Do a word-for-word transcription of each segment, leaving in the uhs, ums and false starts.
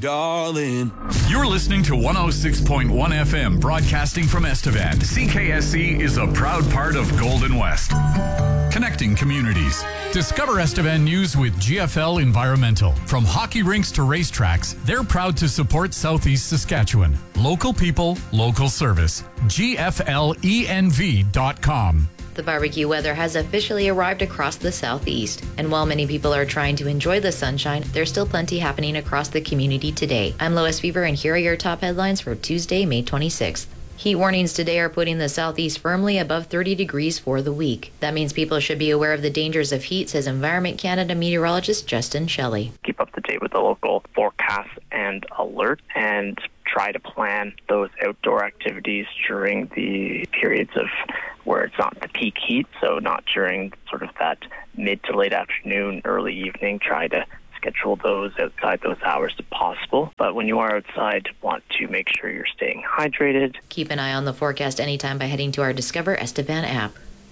darling. You're listening to one oh six point one F M, broadcasting from Estevan. C K S C is a proud part of Golden West, connecting communities. Discover Estevan news with G F L Environmental. From hockey rinks to racetracks, they're proud to support Southeast Saskatchewan. Local people, local service. G F L E N V dot com. The barbecue weather has officially arrived across the southeast. And while many people are trying to enjoy the sunshine, there's still plenty happening across the community today. I'm Lois Fever, and here are your top headlines for Tuesday, May twenty-sixth. Heat warnings today are putting the southeast firmly above thirty degrees for the week. That means people should be aware of the dangers of heat, says Environment Canada meteorologist Justin Shelley. Keep up to date with the local forecasts and alert, and try to plan those outdoor activities during the periods of where it's not the peak heat, so not during sort of that mid to late afternoon, early evening. Try to schedule those outside those hours if possible. But when you are outside, want to make sure you're staying hydrated. Keep an eye on the forecast anytime by heading to our Discover Estevan app.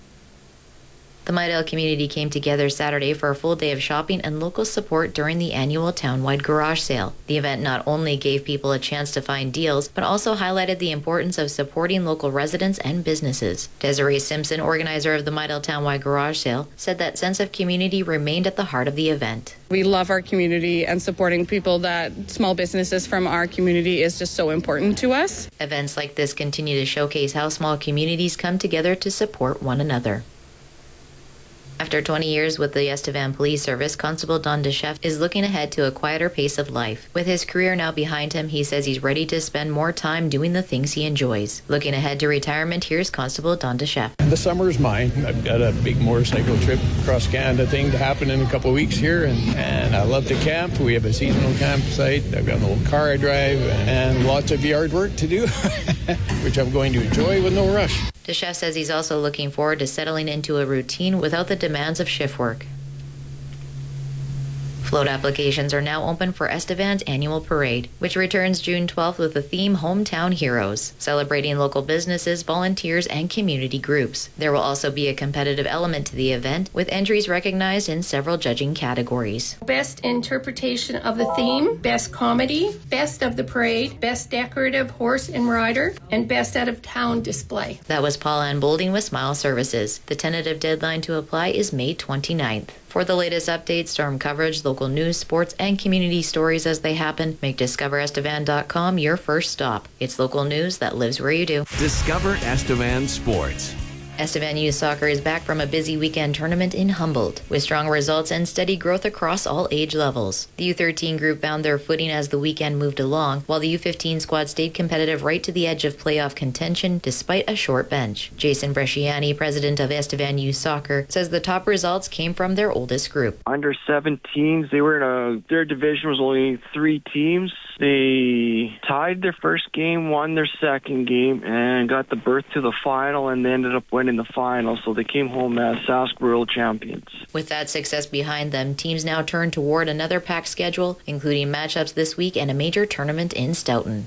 The Midale community came together Saturday for a full day of shopping and local support during the annual town-wide garage sale. The event not only gave people a chance to find deals, but also highlighted the importance of supporting local residents and businesses. Desiree Simpson, organizer of the Midale town-wide garage sale, said that sense of community remained at the heart of the event. We love our community, and supporting people that small businesses from our community is just so important to us. Events like this continue to showcase how small communities come together to support one another. After twenty years with the Estevan Police Service, Constable Don DeChef is looking ahead to a quieter pace of life. With his career now behind him, he says he's ready to spend more time doing the things he enjoys. Looking ahead to retirement, here's Constable Don DeChef. The summer is mine. I've got a big motorcycle trip across Canada thing to happen in a couple of weeks here, and, and I love to camp. We have a seasonal campsite. I've got an old car I drive, and lots of yard work to do, which I'm going to enjoy with no rush. DeChef says he's also looking forward to settling into a routine without the demands of shift work. Float applications are now open for Estevan's annual parade, which returns June twelfth with the theme Hometown Heroes, celebrating local businesses, volunteers, and community groups. There will also be a competitive element to the event, with entries recognized in several judging categories. Best interpretation of the theme, best comedy, best of the parade, best decorative horse and rider, and best out of town display. That was Paul Ann Boulding with Smile Services. The tentative deadline to apply is May twenty-ninth. For the latest updates, storm coverage, local news, sports, and community stories as they happen, make Discover Estevan dot com your first stop. It's local news that lives where you do. Discover Estevan Sports. Estevan Youth Soccer is back from a busy weekend tournament in Humboldt, with strong results and steady growth across all age levels. The U thirteen group found their footing as the weekend moved along, while the U fifteen squad stayed competitive right to the edge of playoff contention despite a short bench. Jason Bresciani, president of Estevan Youth Soccer, says the top results came from their oldest group. Under seventeens, they were in a, their division was only three teams. They tied their first game, won their second game, and got the berth to the final, and they ended up winning the final, so they came home as Sask World Champions. With that success behind them, teams now turn toward another packed schedule, including matchups this week and a major tournament in Stoughton.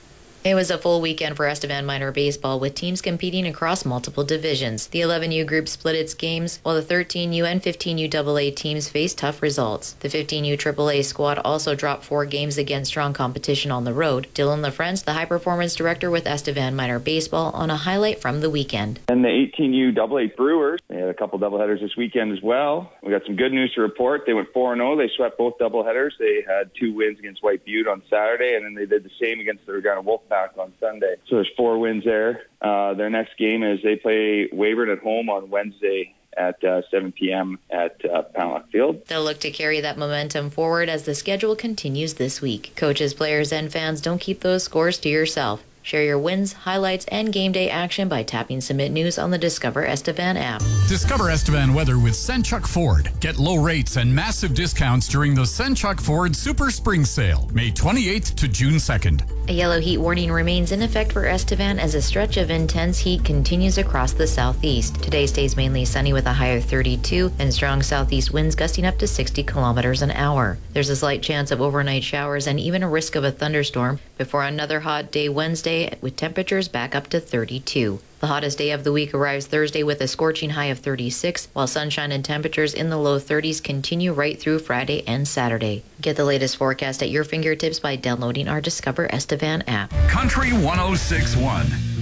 It was a full weekend for Estevan Minor Baseball, with teams competing across multiple divisions. The eleven U group split its games, while the thirteen U and fifteen U double A teams faced tough results. The fifteen U triple A squad also dropped four games against strong competition on the road. Dylan LaFrance, the high-performance director with Estevan Minor Baseball, on a highlight from the weekend. And the eighteen U double A Brewers, they had a couple doubleheaders this weekend as well. We got some good news to report. They went four and oh. They swept both doubleheaders. They had two wins against White Butte on Saturday, and then they did the same against the Regina Wolfpack on Sunday. So there's four wins there. Uh, their next game is they play Weyburn at home on Wednesday at uh, seven p.m. at uh, Panlock Field. They'll look to carry that momentum forward as the schedule continues this week. Coaches, players, and fans, don't keep those scores to yourself. Share your wins, highlights, and game day action by tapping Submit News on the Discover Estevan app. Discover Estevan weather with Senchuk Ford. Get low rates and massive discounts during the Senchuk Ford Super Spring Sale, May twenty-eighth to June second. A yellow heat warning remains in effect for Estevan as a stretch of intense heat continues across the southeast. Today stays mainly sunny with a high of thirty-two and strong southeast winds gusting up to sixty kilometers an hour. There's a slight chance of overnight showers and even a risk of a thunderstorm before another hot day Wednesday Sunday with temperatures back up to thirty-two. The hottest day of the week arrives Thursday with a scorching high of thirty-six, while sunshine and temperatures in the low thirties continue right through Friday and Saturday. Get the latest forecast at your fingertips by downloading our Discover Estevan app. Country one oh six point one.